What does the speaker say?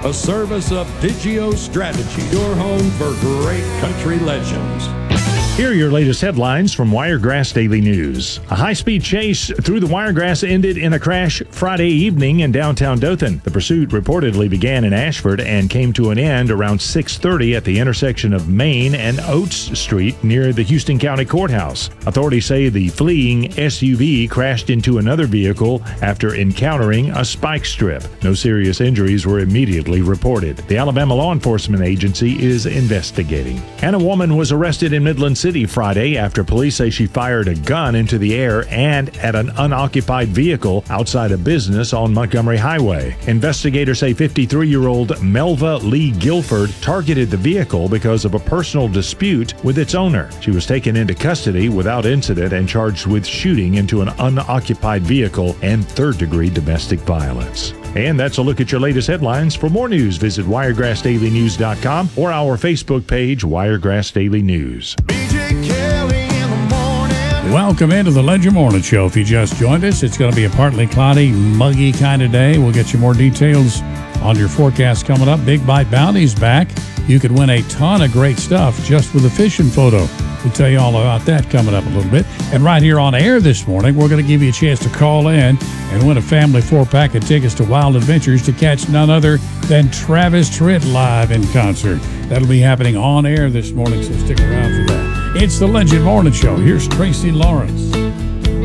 a service of Digio Strategy, your home for great country legends. Here are your latest headlines from Wiregrass Daily News. A high-speed chase through the Wiregrass ended in a crash Friday evening in downtown Dothan. The pursuit reportedly began in Ashford and came to an end around 6:30 at the intersection of Main and Oates Street near the Houston County Courthouse. Authorities say the fleeing SUV crashed into another vehicle after encountering a spike strip. No serious injuries were immediately reported. The Alabama Law Enforcement Agency is investigating. And a woman was arrested in Midland City Friday after police say she fired a gun into the air and at an unoccupied vehicle outside a business on Montgomery Highway. Investigators say 53-year-old Melva Lee Guilford targeted the vehicle because of a personal dispute with its owner. She was taken into custody without incident and charged with shooting into an unoccupied vehicle and third-degree domestic violence. And that's a look at your latest headlines. For more news, visit WiregrassDailyNews.com or our Facebook page, Wiregrass Daily News. Welcome into the Legend Morning Show. If you just joined us, it's going to be a partly cloudy, muggy kind of day. We'll get you more details on your forecast coming up. Big Bite Bounty's back. You could win a ton of great stuff just with a fishing photo. We'll tell you all about that coming up a little bit. And right here on air this morning, we're going to give you a chance to call in and win a family 4-pack of tickets to Wild Adventures to catch none other than Travis Tritt live in concert. That'll be happening on air this morning, so stick around for that. It's the Legend Morning Show. Here's Tracy Lawrence.